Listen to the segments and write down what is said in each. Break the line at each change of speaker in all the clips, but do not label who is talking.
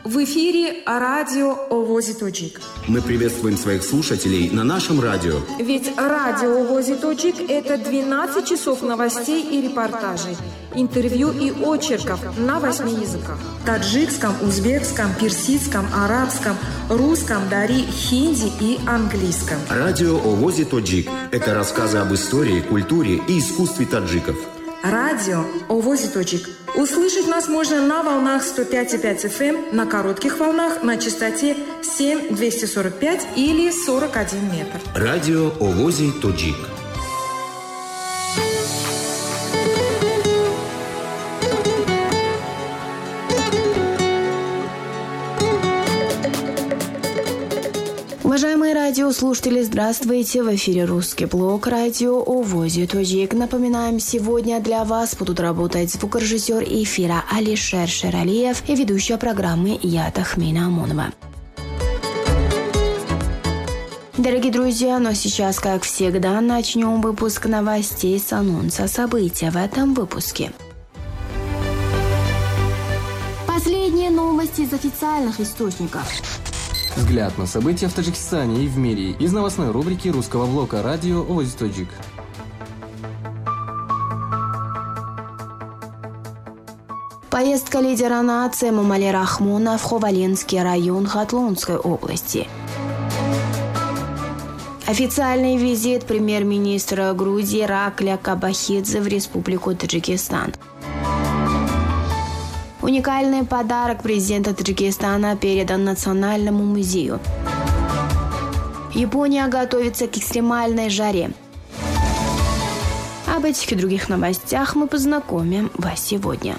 В эфире радио Овози Тоджик.
Мы приветствуем своих слушателей на нашем радио.
Ведь радио Овози Тоджик – это 12 часов новостей и репортажей, интервью и очерков на 8 языках. Таджикском, узбекском, персидском, арабском, русском, дари, хинди и английском.
Радио Овози Тоджик – это рассказы об истории, культуре и искусстве таджиков.
Радио Овози Тоджик. Услышать нас можно на волнах 105,5 FM, на коротких волнах на частоте 7-245 или 41 метр.
Радио Овози Тоджик.
Уважаемые радиослушатели, здравствуйте! В эфире русский блог радио Овози Тоджик. Напоминаем, сегодня для вас будут работать звукорежиссер эфира Алишер Шералиев и ведущая программы я, Тахмина Амонова. Дорогие друзья, но сейчас, как всегда, начнем выпуск новостей с анонса событий в этом выпуске. Последние новости из официальных источников.
Взгляд на события в Таджикистане и в мире из новостной рубрики русского блока радио Овози Тоджик.
Поездка лидера нации Эмомали Рахмона в Ховаленский район Хатлонской области. Официальный визит премьер-министра Грузии Иракля Кабахидзе в Республику Таджикистан. Уникальный подарок президента Таджикистана передан Национальному музею. Япония готовится к экстремальной жаре. Об этих и других новостях мы познакомим вас сегодня.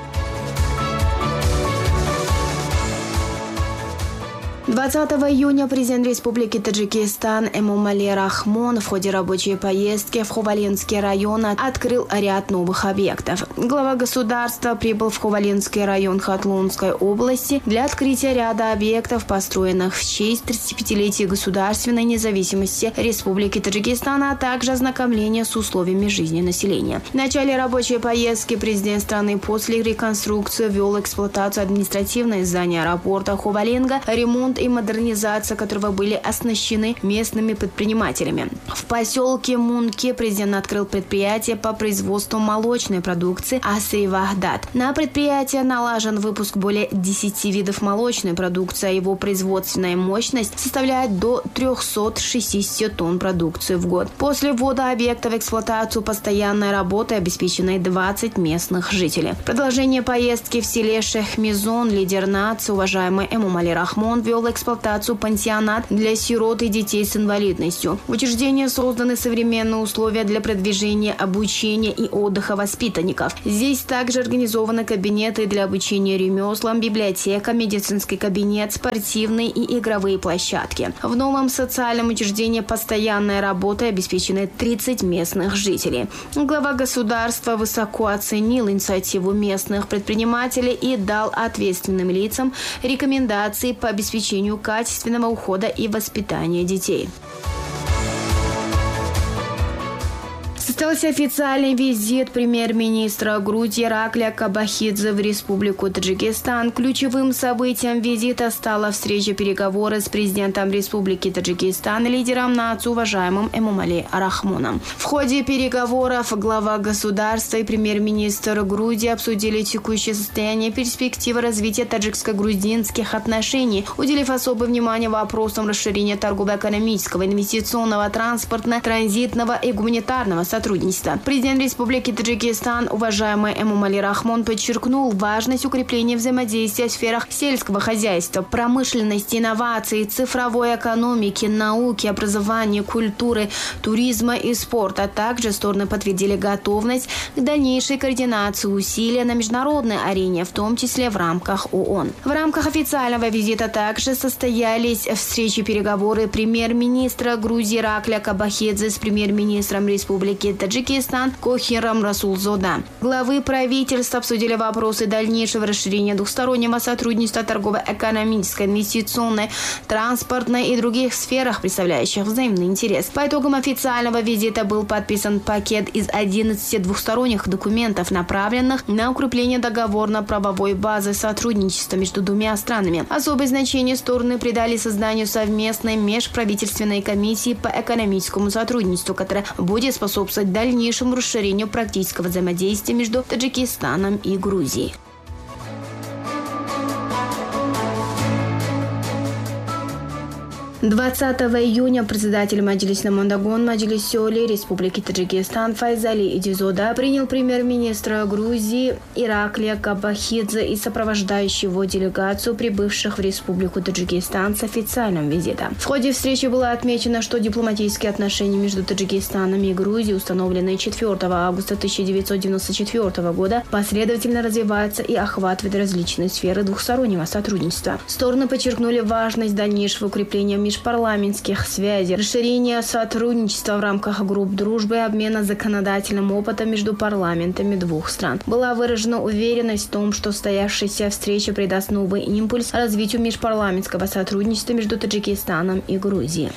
20 июня президент Республики Таджикистан Эмомали Рахмон в ходе рабочей поездки в Ховаленский район открыл ряд новых объектов. Глава государства прибыл в Ховаленский район Хатлонской области для открытия ряда объектов, построенных в честь 35-летия государственной независимости Республики Таджикистан, а также ознакомления с условиями жизни населения. В начале рабочей поездки президент страны после реконструкции ввел эксплуатацию административное здание аэропорта Ховаленга, ремонт и модернизация которого были оснащены местными предпринимателями. В поселке Мунке президент открыл предприятие по производству молочной продукции Асри Вахдат. На предприятии налажен выпуск более 10 видов молочной продукции, а его производственная мощность составляет до 360 тонн продукции в год. После ввода объекта в эксплуатацию постоянной работой обеспечены 20 местных жителей. Продолжение поездки в селе Шехмизон лидер нации, уважаемый Эмомали Рахмон, ввел эксплуатацию пансионат для сирот и детей с инвалидностью. В учреждении созданы современные условия для продвижения обучения и отдыха воспитанников. Здесь также организованы кабинеты для обучения ремеслам, библиотека, медицинский кабинет, спортивные и игровые площадки. В новом социальном учреждении постоянной работой обеспечены 30 местных жителей. Глава государства высоко оценил инициативу местных предпринимателей и дал ответственным лицам рекомендации по обеспечению качественного ухода и воспитания детей. Состоялся официальный визит премьер-министра Грузии Иракля Кабахидзе в Республику Таджикистан. Ключевым событием визита стала встреча переговоры с президентом Республики Таджикистан, лидером нации, уважаемым Эмомали Рахмоном. В ходе переговоров глава государства и премьер-министр Грузии обсудили текущее состояние и перспективы развития таджикско-грузинских отношений, уделив особое внимание вопросам расширения торгово-экономического, инвестиционного, транспортного, транзитного и гуманитарного сотрудничества. Президент Республики Таджикистан, уважаемый Эмомали Рахмон, подчеркнул важность укрепления взаимодействия в сферах сельского хозяйства, промышленности, инноваций, цифровой экономики, науки, образования, культуры, туризма и спорта. Также стороны подтвердили готовность к дальнейшей координации усилий на международной арене, в том числе в рамках ООН. В рамках официального визита также состоялись встречи переговоры премьер-министра Грузии Иракля Кабахидзе с премьер-министром Республики Таджикистан Кохирам Расулзода. Главы правительства обсудили вопросы дальнейшего расширения двухстороннего сотрудничества торгово-экономической, инвестиционной, транспортной и других сферах, представляющих взаимный интерес. По итогам официального визита был подписан пакет из 11 двухсторонних документов, направленных на укрепление договорно-правовой базы сотрудничества между двумя странами. Особое значение стороны придали созданию совместной межправительственной комиссии по экономическому сотрудничеству, которая будет способствовать дальнейшему расширению практического взаимодействия между Таджикистаном и Грузией. 20 июня председатель Маджлиса Мондагон Маджлиси Оли Республики Таджикистан Файзали Идизода принял премьер-министра Грузии Ираклия Кабахидзе и сопровождающую его делегацию, прибывших в Республику Таджикистан с официальным визитом. В ходе встречи было отмечено, что дипломатические отношения между Таджикистаном и Грузией, установленные 4 августа 1994 года, последовательно развиваются и охватывают различные сферы двухстороннего сотрудничества. Стороны подчеркнули важность дальнейшего укрепления межпарламентских связей, расширения сотрудничества в рамках групп дружбы и обмена законодательным опытом между парламентами двух стран. Была выражена уверенность в том, что состоявшаяся встреча придаст новый импульс развитию межпарламентского сотрудничества между Таджикистаном и Грузией.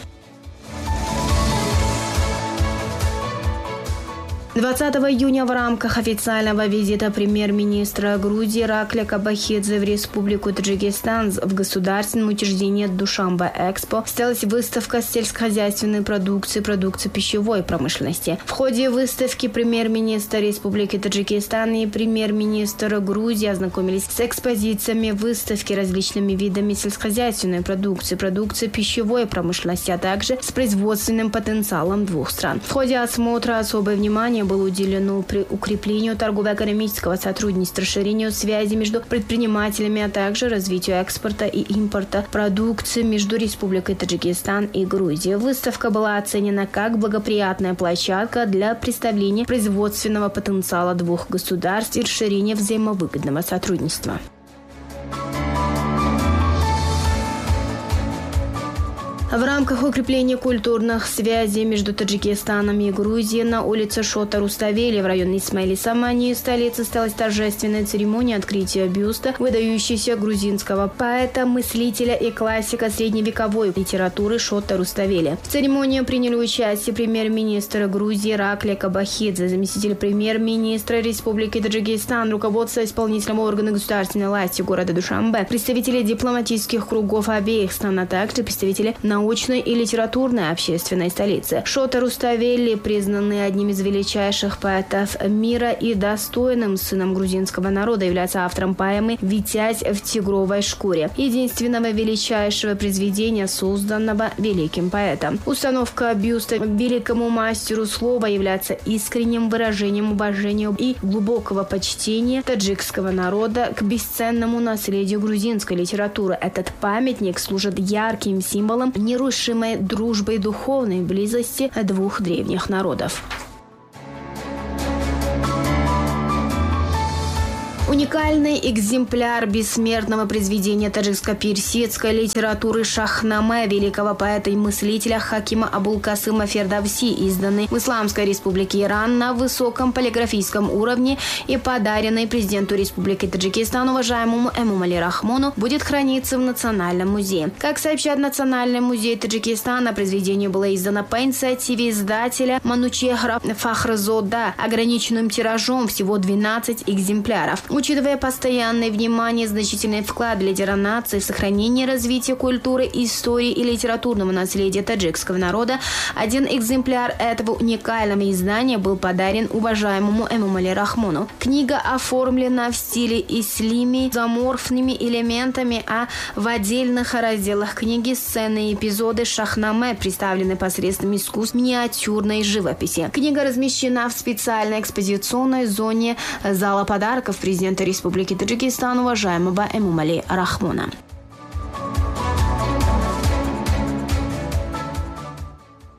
20 июня в рамках официального визита премьер-министра Грузии Ираклия Кабахидзе в Республику Таджикистан в государственном учреждении Душанбе-Экспо состоялась выставка сельскохозяйственной продукции пищевой промышленности. В ходе выставки премьер-министр Республики Таджикистан и премьер-министр Грузии ознакомились с экспозициями выставки, различными видами сельскохозяйственной продукции пищевой промышленности, а также с производственным потенциалом двух стран. В ходе осмотра особое внимание было уделено укреплению торгово-экономического сотрудничества, расширению связи между предпринимателями, а также развитию экспорта и импорта продукции между Республикой Таджикистан и Грузией. Выставка была оценена как благоприятная площадка для представления производственного потенциала двух государств и расширения взаимовыгодного сотрудничества. В рамках укрепления культурных связей между Таджикистаном и Грузией на улице Шота Руставели в районе Исмаили Самании столицы состоялась торжественная церемония открытия бюста выдающегося грузинского поэта, мыслителя и классика средневековой литературы Шота Руставели. В церемонии приняли участие премьер-министр Грузии Ираклия Кабахидзе, заместитель премьер-министра Республики Таджикистан, руководство исполнительного органа государственной власти города Душанбе, представители дипломатических кругов обеих стран, а также представители научной и литературной общественной столицы. Шота Руставели, признанный одним из величайших поэтов мира и достойным сыном грузинского народа, является автором поэмы «Витязь в тигровой шкуре», единственного величайшего произведения, созданного великим поэтом. Установка бюста великому мастеру слова является искренним выражением уважения и глубокого почтения таджикского народа к бесценному наследию грузинской литературы. Этот памятник служит ярким символом нерушимой дружбы и духовной близости двух древних народов. Уникальный экземпляр бессмертного произведения таджикско-персидской литературы Шахнаме великого поэта и мыслителя Хакима Абулкасыма Фердавси, изданный в Исламской Республике Иран на высоком полиграфическом уровне и подаренный президенту Республики Таджикистан уважаемому Эмомали Рахмону, будет храниться в Национальном музее. Как сообщает Национальный музей Таджикистана, произведение было издано по инициативе издателя Манучехра Фахрзода ограниченным тиражом всего 12 экземпляров. Учитывая постоянное внимание и значительный вклад лидера нации в сохранение и развитие культуры, истории и литературного наследия таджикского народа, один экземпляр этого уникального издания был подарен уважаемому Эмомали Рахмону. Книга оформлена в стиле ислими, заморфными элементами, а в отдельных разделах книги сцены и эпизоды Шахнаме представлены посредством искусств миниатюрной живописи. Книга размещена в специальной экспозиционной зоне зала подарков президента Республики Таджикистан уважаемого Эмомали Рахмона.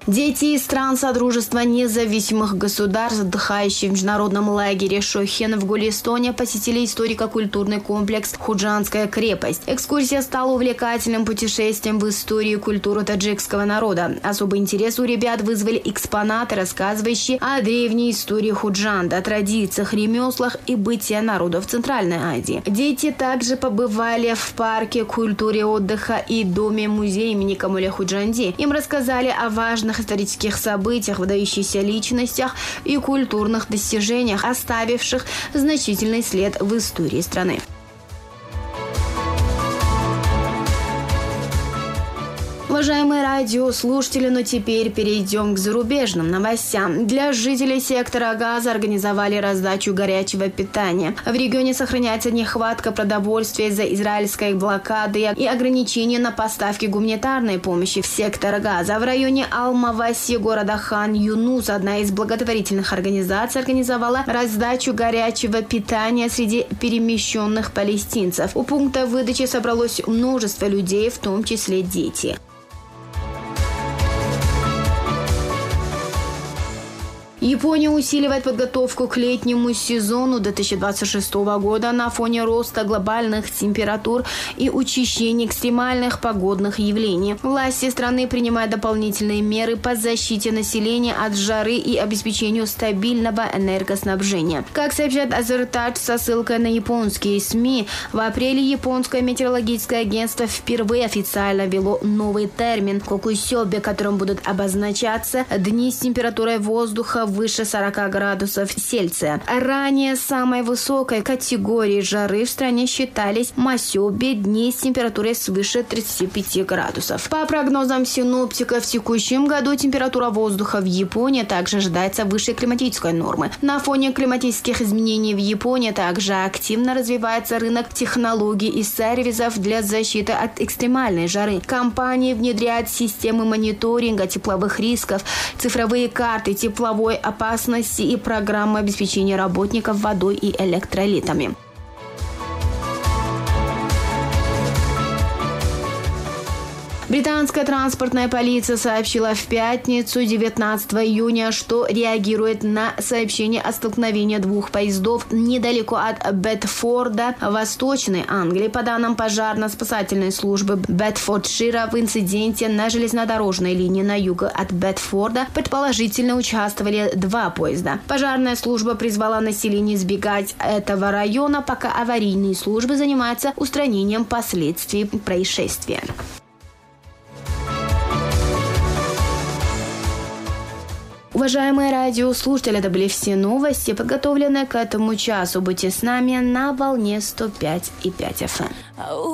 Дети из стран Содружества независимых государств, отдыхающие в международном лагере Шохен в Голестоне, посетили историко-культурный комплекс «Худжанская крепость». Экскурсия стала увлекательным путешествием в историю и культуру таджикского народа. Особый интерес у ребят вызвали экспонаты, рассказывающие о древней истории Худжанда, традициях, ремеслах и бытия народов Центральной Азии. Дети также побывали в парке культуры отдыха и доме-музея имени Камиля Худжанди. Им рассказали о важных исторических событиях, выдающихся личностях и культурных достижениях, оставивших значительный след в истории страны. Уважаемые радиослушатели, но теперь перейдем к зарубежным новостям. Для жителей сектора Газа организовали раздачу горячего питания. В регионе сохраняется нехватка продовольствия из-за израильской блокады и ограничения на поставки гуманитарной помощи в сектор Газа. В районе Ал-Маваси города Хан-Юнус одна из благотворительных организаций организовала раздачу горячего питания среди перемещенных палестинцев. У пункта выдачи собралось множество людей, в том числе дети. Япония усиливает подготовку к летнему сезону 2026 года на фоне роста глобальных температур и учащения экстремальных погодных явлений. Власти страны принимают дополнительные меры по защите населения от жары и обеспечению стабильного энергоснабжения. Как сообщает Азертадж со ссылкой на японские СМИ, в апреле японское метеорологическое агентство впервые официально ввело новый термин «кокусёбе», которым будут обозначаться дни с температурой воздуха выше 40 градусов Цельсия. Ранее самой высокой категорией жары в стране считались масёбе, дни с температурой свыше 35 градусов. По прогнозам синоптиков, в текущем году температура воздуха в Японии также ожидается выше климатической нормы. На фоне климатических изменений в Японии также активно развивается рынок технологий и сервисов для защиты от экстремальной жары. Компании внедряют системы мониторинга тепловых рисков, цифровые карты тепловой опасности и программы обеспечения работников водой и электролитами. Британская транспортная полиция сообщила в пятницу, 19 июня, что реагирует на сообщение о столкновении двух поездов недалеко от Бетфорда, в Восточной Англии. По данным пожарно-спасательной службы Бетфордшира, в инциденте на железнодорожной линии на юг от Бетфорда предположительно участвовали два поезда. Пожарная служба призвала население избегать этого района, пока аварийные службы занимаются устранением последствий происшествия. Уважаемые радиослушатели, это были все новости, подготовленные к этому часу. Будьте с нами на волне 105,5 FM.